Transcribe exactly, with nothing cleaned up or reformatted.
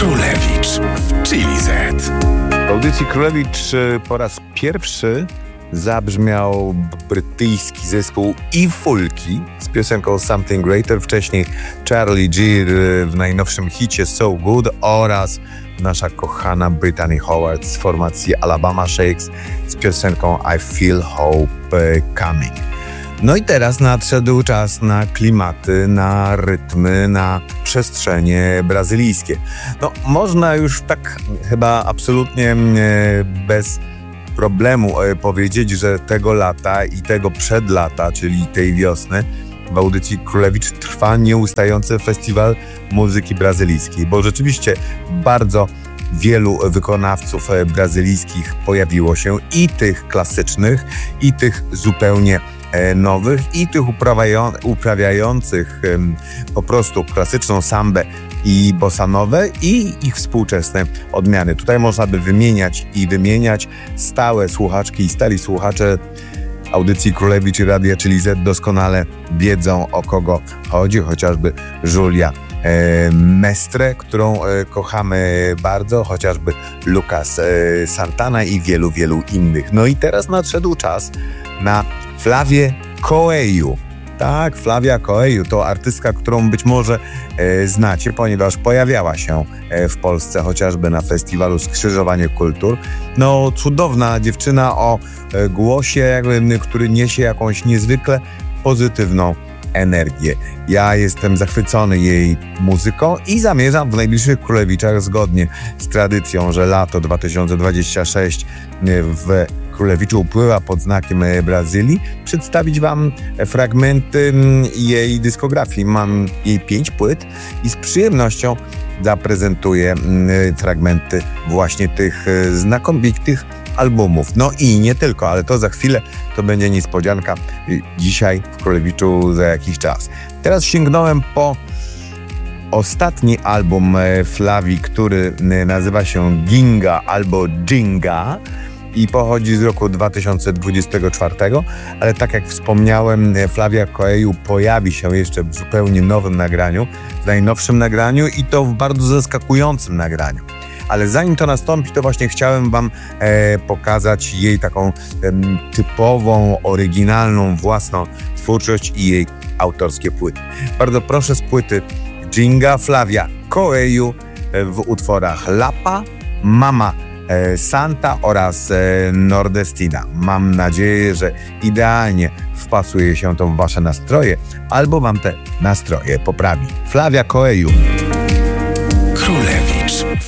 Królewicz w Chili Z. W audycji Królewicz po raz pierwszy zabrzmiał brytyjski zespół i Fulki z piosenką Something Greater, wcześniej Charlie G w najnowszym hicie So Good oraz nasza kochana Brittany Howard z formacji Alabama Shakes z piosenką I Feel Hope Coming. No i teraz nadszedł czas na klimaty, na rytmy, na przestrzenie brazylijskie. No można już tak chyba absolutnie bez problemu powiedzieć, że tego lata i tego przed lata, czyli tej wiosny, w audycji Królewicz trwa nieustający festiwal muzyki brazylijskiej, bo rzeczywiście bardzo wielu wykonawców brazylijskich pojawiło się, i tych klasycznych, i tych zupełnie nowych, i tych uprawiających po prostu klasyczną sambę i bossanowę, i ich współczesne odmiany. Tutaj można by wymieniać i wymieniać. Stałe słuchaczki i stali słuchacze audycji Królewicz i Radia Chili Z doskonale wiedzą, o kogo chodzi, chociażby Julia e, Mestre, którą e, kochamy bardzo, chociażby Lucas e, Santana i wielu, wielu innych. No i teraz nadszedł czas na Flavię Coelho. Tak, Flavia Coelho to artystka, którą być może e, znacie, ponieważ pojawiała się e, w Polsce chociażby na festiwalu Skrzyżowanie Kultur. No, cudowna dziewczyna o e, głosie, jakby, który niesie jakąś niezwykle pozytywną energię. Ja jestem zachwycony jej muzyką i zamierzam w najbliższych Królewiczach, zgodnie z tradycją, że lato dwa tysiące dwudzieste szóste w Królewiczu upływa pod znakiem Brazylii, przedstawić wam fragmenty jej dyskografii. Mam jej pięć płyt i z przyjemnością zaprezentuję fragmenty właśnie tych znakomitych albumów. No i nie tylko, ale to za chwilę, to będzie niespodzianka dzisiaj w Królewiczu za jakiś czas. Teraz sięgnąłem po ostatni album Flavii, który nazywa się Ginga albo Ginga i pochodzi z roku dwa tysiące dwudziestego czwartego, ale tak jak wspomniałem, Flavia Coelho pojawi się jeszcze w zupełnie nowym nagraniu, w najnowszym nagraniu, i to w bardzo zaskakującym nagraniu. Ale zanim to nastąpi, to właśnie chciałem wam e, pokazać jej taką e, typową, oryginalną, własną twórczość i jej autorskie płyty. Bardzo proszę z płyty Ginga Flavia Coelho w utworach Lapa, Mama Santa oraz Nordestina. Mam nadzieję, że idealnie wpasuje się to w wasze nastroje, albo wam te nastroje poprawi. Flavia Coelho. Królewicz